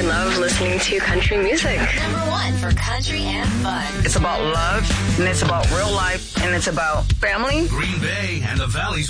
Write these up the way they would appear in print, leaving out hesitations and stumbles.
I love listening to country music. Number one for country and fun. It's about love, and it's about real life, and it's about family. Green Bay and the Valley's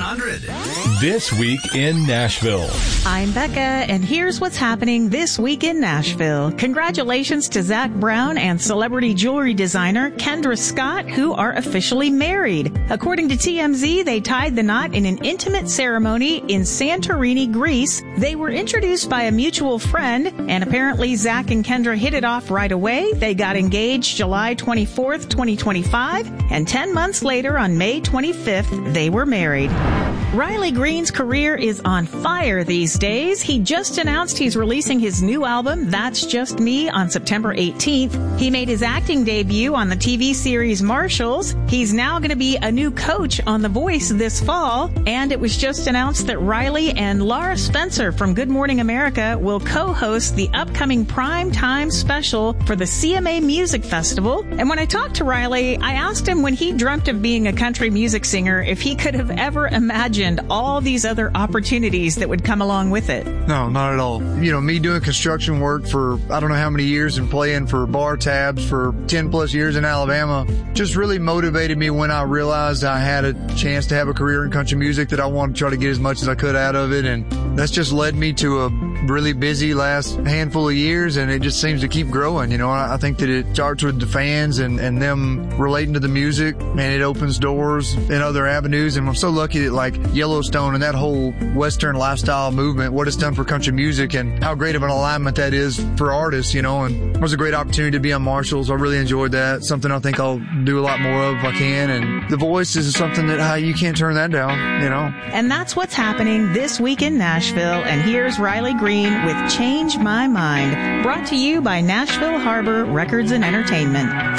Y100. This Week in Nashville. I'm Becca, and here's what's happening this week in Nashville. Congratulations to Zach Brown and celebrity jewelry designer Kendra Scott, who are officially married. According to TMZ, they tied the knot in an intimate ceremony in Santorini, Greece. They were introduced by a mutual friend, and apparently Zach and Kendra hit it off right away. They got engaged July 24th, 2025, and 10 months later, on May 25th, they were married. Riley Green's career is on fire these days. He just announced he's releasing his new album, That's Just Me, on September 18th. He made his acting debut on the TV series Marshalls. He's now going to be a new coach on The Voice this fall. And it was just announced that Riley and Laura Spencer from Good Morning America will co-host the upcoming primetime special for the CMA Music Festival. And when I talked to Riley, I asked him when he dreamt of being a country music singer if he could have ever imagined all these other opportunities that would come along with it. No, not at all. You know, me doing construction work for I don't know how many years and playing for bar tabs for 10 plus years in Alabama just really motivated me when I realized I had a chance to have a career in country music, that I wanted to try to get as much as I could out of it. And that's just led me to a really busy last handful of years, and it just seems to keep growing. You know, I think that it starts with the fans and them relating to the music, and it opens doors in other avenues. And I'm so lucky that like Yellowstone and that whole Western lifestyle movement, what it's done for country music and how great of an alignment that is for artists, you know. And it was a great opportunity to be on Marshalls. I really enjoyed that. Something I think I'll do a lot more of if I can. And The Voice is something that you can't turn that down, you know. And that's what's happening this week in Nashville. And here's Riley Green with Change My Mind, brought to you by Nashville Harbor Records and Entertainment.